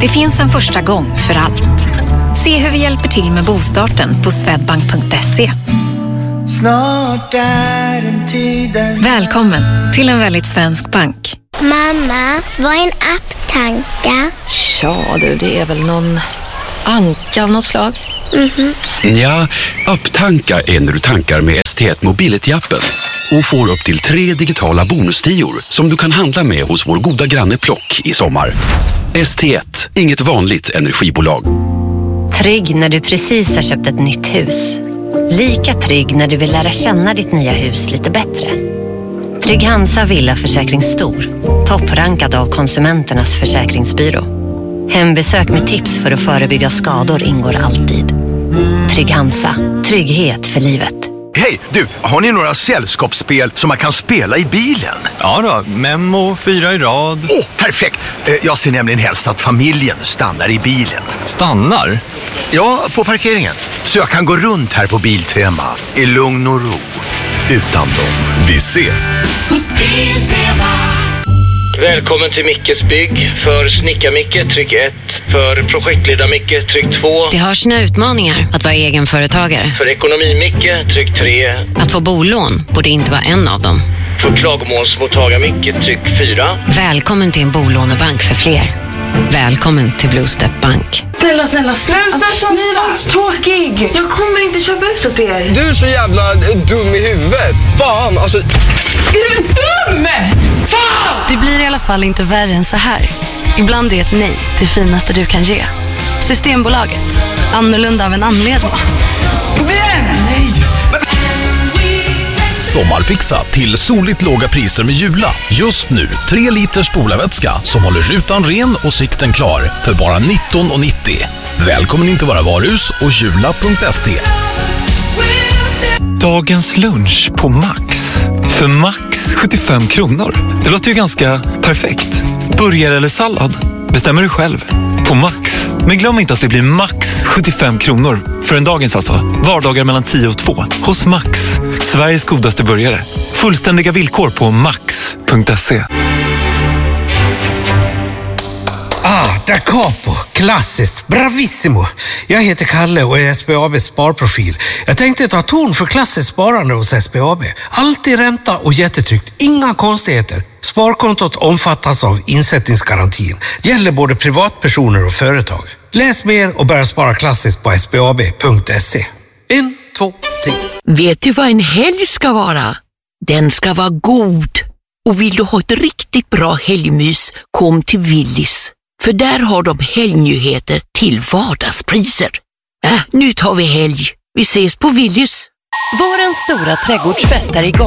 Det finns en första gång för allt. Se hur vi hjälper till med bostarten på swedbank.se. Snart är den tiden. Välkommen till en väldigt svensk bank. Mamma, vad är en apptanka? Ja du, det är väl någon anka av något slag. Ja, apptanka är när du tankar med ST1 Mobility-appen och får upp till 3 digitala bonustior som du kan handla med hos vår goda granne Plock i sommar. ST1, inget vanligt energibolag. Trygg när du precis har köpt ett nytt hus. Lika trygg när du vill lära känna ditt nya hus lite bättre. Trygg Hansa Villaförsäkring Stor. Topprankad av Konsumenternas försäkringsbyrå. Hembesök med tips för att förebygga skador ingår alltid. Trygg Hansa. Trygghet för livet. Hej, du, har ni några sällskapsspel som man kan spela i bilen? Ja då, Memo, 4 i rad. Perfekt! Jag ser nämligen helst att familjen stannar i bilen. Stannar? Ja, på parkeringen. Så jag kan gå runt här på Biltema i lugn och ro. Utan dem. Vi ses! Välkommen till Mickes bygg. För Snicka-Micke, tryck 1. För Projektleda-Micke, tryck 2. Det har sina utmaningar att vara egenföretagare. För Ekonomi-Micke, tryck 3. Att få bolån borde inte vara en av dem. För Klagomålsmottagar-Micke, tryck 4. Välkommen till en bolånebank för fler. Välkommen till Blue Step Bank. Snälla, sluta! Ni var tråkig! Jag kommer inte köpa ut åt er. Du är så jävla dum i huvudet. Fan, alltså... Är du dum? Fan! Det blir i alla fall inte värre än så här. Ibland är ett nej det finaste du kan ge. Systembolaget. Annorlunda av en anledning. Kom igen! Nej! Sommarpizza till soligt låga priser med Jula. Just nu 3 liter spolarvätska som håller rutan ren och sikten klar för bara 19,90. Välkommen in till våra varuhus och jula.se. Dagens lunch på Max. För max 75 kronor. Det låter ju ganska perfekt. Burgare eller sallad? Bestämmer du själv. På Max. Men glöm inte att det blir max 75 kronor. För en dagens alltså. Vardagar mellan 10 och 2. Hos Max. Sveriges godaste burgare. Fullständiga villkor på max.se. Da capo, klassiskt, bravissimo. Jag heter Kalle och är SBABs sparprofil. Jag tänkte ta ton för klassiskt sparande hos SBAB. Alltid ränta och jättetryggt, inga konstigheter. Sparkontot omfattas av insättningsgarantin. Gäller både privatpersoner och företag. Läs mer och börja spara klassiskt på sbab.se. 1, 2, 3. Vet du vad en helg ska vara? Den ska vara god. Och vill du ha ett riktigt bra helgmys, kom till Willys. För där har de helgnyheter till vardagspriser. Nu tar vi helg. Vi ses på Willys. Vårens stora trädgårdsfest är igång.